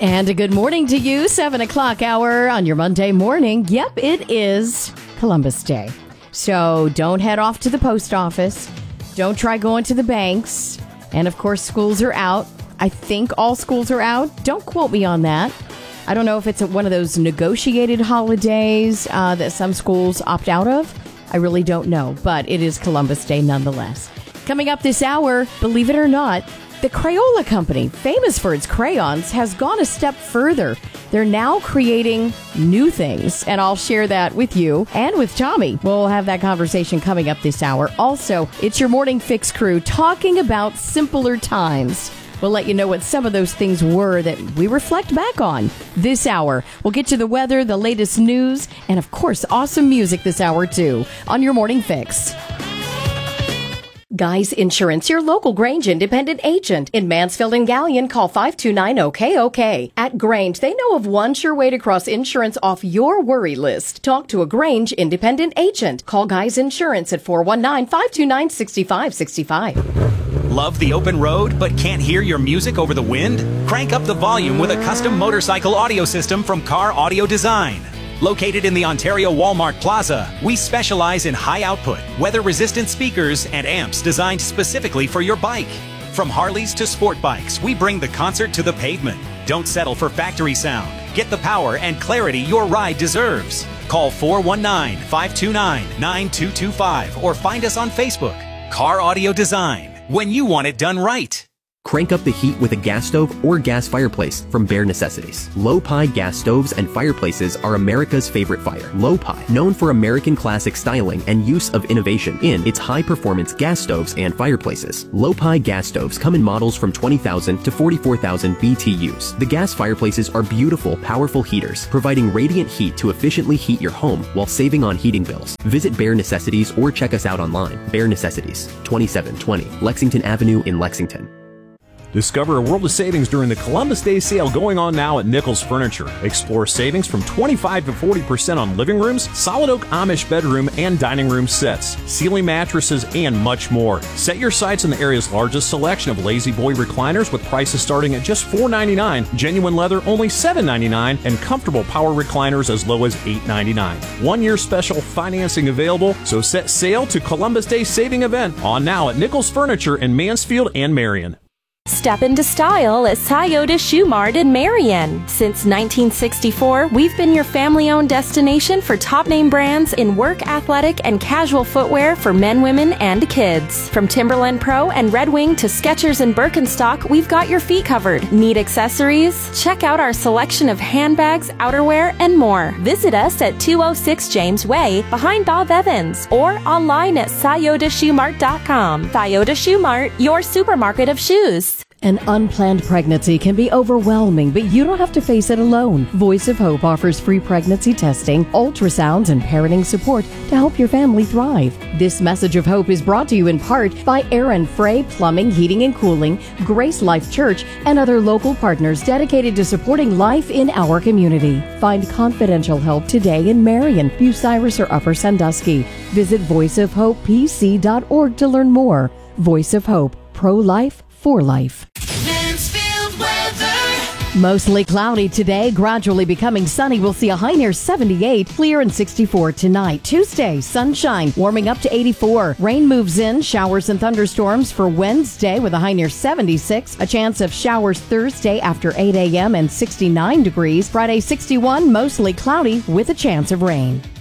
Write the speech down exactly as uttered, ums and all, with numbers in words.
And a good morning to you, seven o'clock hour on your Monday morning. Yep, it is Columbus Day. So don't head off to the post office. Don't try going to the banks. And of course, schools are out. I think all schools are out. Don't quote me on that. I don't know if it's one of those negotiated holidays uh, that some schools opt out of. I really don't know, but it is Columbus Day nonetheless. Coming up this hour, believe it or not, the Crayola Company, famous for its crayons, has gone a step further. They're now creating new things, and I'll share that with you and with Tommy. We'll have that conversation coming up this hour. Also, it's your Morning Fix crew talking about simpler times. We'll let you know what some of those things were that we reflect back on this hour. We'll get you the weather, the latest news, and of course, awesome music this hour too on your Morning Fix. Guys Insurance, your local Grange independent agent. In Mansfield and Gallion, call five two nine O K O K. At Grange, they know of one sure way to cross insurance off your worry list. Talk to a Grange independent agent. Call Guys Insurance at four one nine, five two nine, six five six five. Love the open road, but can't hear your music over the wind? Crank up the volume with a custom motorcycle audio system from Car Audio Design. Located in the Ontario Walmart Plaza, we specialize in high-output, weather-resistant speakers and amps designed specifically for your bike. From Harleys to sport bikes, we bring the concert to the pavement. Don't settle for factory sound. Get the power and clarity your ride deserves. Call four one nine, five two nine, nine two two five or find us on Facebook. Car Audio Design, when you want it done right. Crank up the heat with a gas stove or gas fireplace from Bare Necessities. Low-Pi gas stoves and fireplaces are America's favorite fire. Low-Pi, known for American classic styling and use of innovation in its high-performance gas stoves and fireplaces. Low-Pi gas stoves come in models from twenty thousand to forty-four thousand B T Us. The gas fireplaces are beautiful, powerful heaters, providing radiant heat to efficiently heat your home while saving on heating bills. Visit Bare Necessities or check us out online. Bare Necessities, twenty-seven twenty Lexington Avenue in Lexington. Discover a world of savings during the Columbus Day sale going on now at Nichols Furniture. Explore savings from twenty-five to forty percent on living rooms, solid oak Amish bedroom and dining room sets, ceiling mattresses, and much more. Set your sights on the area's largest selection of Lazy Boy recliners with prices starting at just four ninety-nine, genuine leather only seven ninety-nine, and comfortable power recliners as low as eight ninety-nine. One-year special financing available, so set sail to Columbus Day saving event on now at Nichols Furniture in Mansfield and Marion. Step into style at Scioto Shoe Mart in Marion. Since nineteen sixty-four, we've been your family-owned destination for top-name brands in work, athletic, and casual footwear for men, women, and kids. From Timberland Pro and Red Wing to Skechers and Birkenstock, we've got your feet covered. Need accessories? Check out our selection of handbags, outerwear, and more. Visit us at two oh six James Way, behind Bob Evans, or online at scioto shoe mart dot com. Scioto Shoe Mart, your supermarket of shoes. An unplanned pregnancy can be overwhelming, but you don't have to face it alone. Voice of Hope offers free pregnancy testing, ultrasounds, and parenting support to help your family thrive. This message of hope is brought to you in part by Aaron Frey Plumbing, Heating and Cooling, Grace Life Church, and other local partners dedicated to supporting life in our community. Find confidential help today in Marion, Bucyrus, or Upper Sandusky. Visit voice of hope p c dot org to learn more. Voice of Hope, pro-life, for life. Mansfield weather. Mostly cloudy today, gradually becoming sunny. We'll see a high near seventy-eight, clear and sixty-four tonight. Tuesday, sunshine, warming up to eighty-four. Rain moves in, showers and thunderstorms for Wednesday with a high near seventy-six. A chance of showers Thursday after eight a.m. and sixty-nine degrees. Friday, sixty-one, mostly cloudy with a chance of rain.